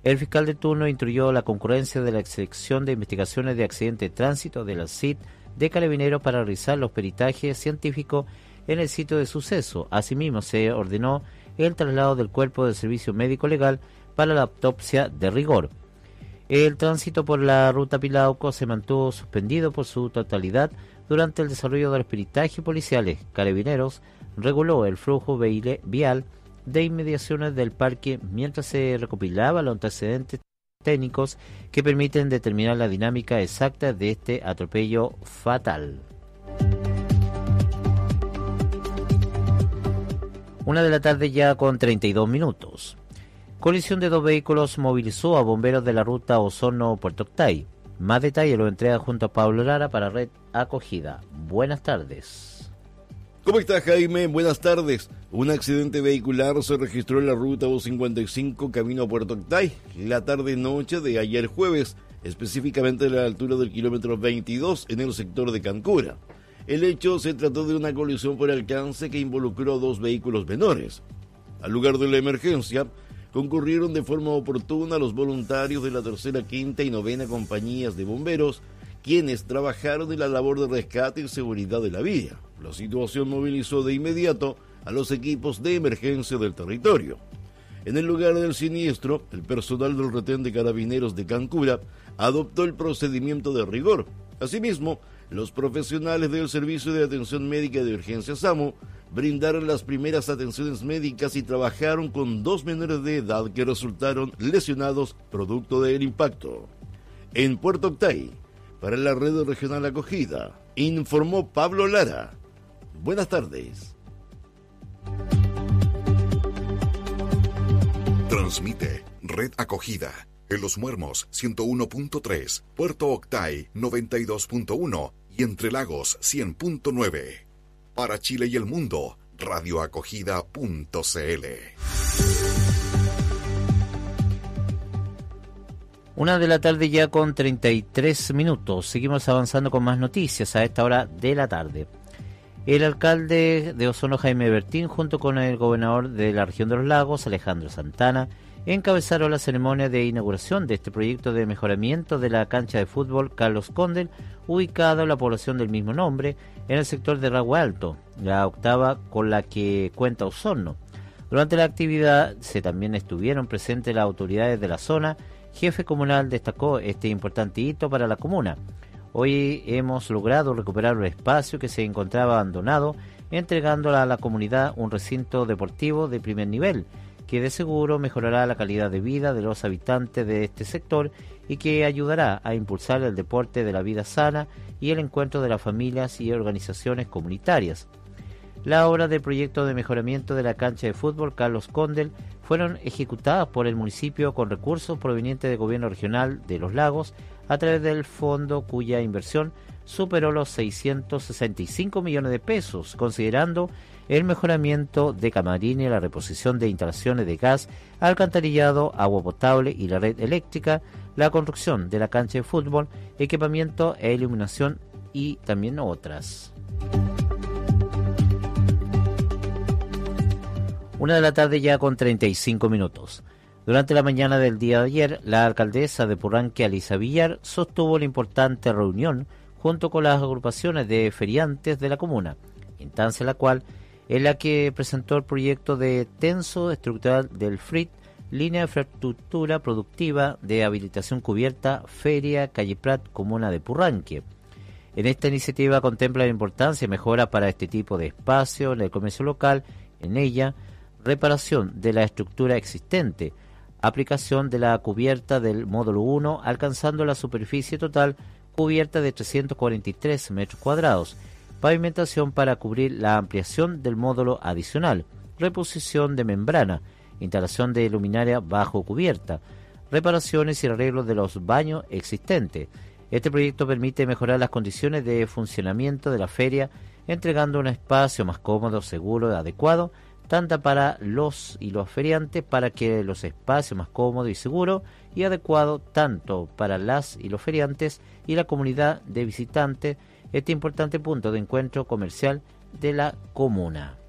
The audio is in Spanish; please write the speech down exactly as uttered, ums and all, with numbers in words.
El fiscal de turno instruyó la concurrencia de la sección de investigaciones de accidente de tránsito de la C I T de Carabineros para realizar los peritajes científicos en el sitio de suceso. Asimismo, se ordenó el traslado del cuerpo del servicio médico legal para la autopsia de rigor. El tránsito por la ruta Pilauco se mantuvo suspendido por su totalidad durante el desarrollo de los peritajes policiales. Carabineros reguló el flujo vial de inmediaciones del parque mientras se recopilaban los antecedentes técnicos que permiten determinar la dinámica exacta de este atropello fatal. Una de la tarde ya con treinta y dos minutos. Colisión de dos vehículos movilizó a bomberos de la ruta Osorno-Puerto Octay. Más detalles lo entrega junto a Pablo Lara para Red Acogida. Buenas tardes. ¿Cómo está, Jaime? Buenas tardes. Un accidente vehicular se registró en la ruta O cincuenta y cinco camino a Puerto Octay la tarde-noche de ayer jueves, específicamente a la altura del kilómetro veintidós en el sector de Cancura. El hecho se trató de una colisión por alcance que involucró dos vehículos menores. Al lugar de la emergencia concurrieron de forma oportuna los voluntarios de la tercera, quinta y novena compañías de bomberos, quienes trabajaron en la labor de rescate y seguridad de la vía. La situación movilizó de inmediato a los equipos de emergencia del territorio. En el lugar del siniestro, el personal del retén de Carabineros de Cancura adoptó el procedimiento de rigor. Asimismo, los profesionales del Servicio de Atención Médica de Urgencia SAMU brindaron las primeras atenciones médicas y trabajaron con dos menores de edad que resultaron lesionados producto del impacto. En Puerto Octay, para la Red Regional Acogida, informó Pablo Lara. Buenas tardes. Transmite Red Acogida en Los Muermos ciento uno punto tres, Puerto Octay noventa y dos punto uno y Entre Lagos cien punto nueve. Para Chile y el mundo, radioacogida punto cl. Una de la tarde ya con treinta y tres minutos. Seguimos avanzando con más noticias a esta hora de la tarde. El alcalde de Osorno, Jaime Bertín, junto con el gobernador de la región de los lagos, Alejandro Santana, encabezaron la ceremonia de inauguración de este proyecto de mejoramiento de la cancha de fútbol Carlos Condel, ubicado en la población del mismo nombre, en el sector de Ragua Alto, la octava con la que cuenta Osorno. Durante la actividad se también estuvieron presentes las autoridades de la zona. Jefe comunal destacó este importante hito para la comuna. Hoy hemos logrado recuperar un espacio que se encontraba abandonado, entregándola a la comunidad un recinto deportivo de primer nivel, que de seguro mejorará la calidad de vida de los habitantes de este sector y que ayudará a impulsar el deporte de la vida sana y el encuentro de las familias y organizaciones comunitarias. La obra del proyecto de mejoramiento de la cancha de fútbol Carlos Condel fueron ejecutadas por el municipio con recursos provenientes del gobierno regional de Los Lagos a través del fondo cuya inversión superó los seiscientos sesenta y cinco millones de pesos, considerando el mejoramiento de camarines, la reposición de instalaciones de gas, alcantarillado, agua potable y la red eléctrica, la construcción de la cancha de fútbol, equipamiento e iluminación y también otras. Una de la tarde ya con treinta y cinco minutos. Durante la mañana del día de ayer, la alcaldesa de Purranque, Alisa Villar, sostuvo una importante reunión junto con las agrupaciones de feriantes de la comuna, instancia en la cual en la que presentó el proyecto de tenso estructural del F R I T, línea de infraestructura productiva de habilitación cubierta, Feria Calle Prat, comuna de Purranque. En esta iniciativa contempla la importancia de mejora para este tipo de espacio en el comercio local, en ella, reparación de la estructura existente, aplicación de la cubierta del módulo uno, alcanzando la superficie total cubierta de trescientos cuarenta y tres metros cuadrados, pavimentación para cubrir la ampliación del módulo adicional, reposición de membrana, instalación de luminaria bajo cubierta, reparaciones y arreglos de los baños existentes. Este proyecto permite mejorar las condiciones de funcionamiento de la feria, entregando un espacio más cómodo, seguro y adecuado, tanto para los y los feriantes, para que los espacios más cómodos y seguros y adecuados tanto para las y los feriantes y la comunidad de visitantes, este importante punto de encuentro comercial de la comuna.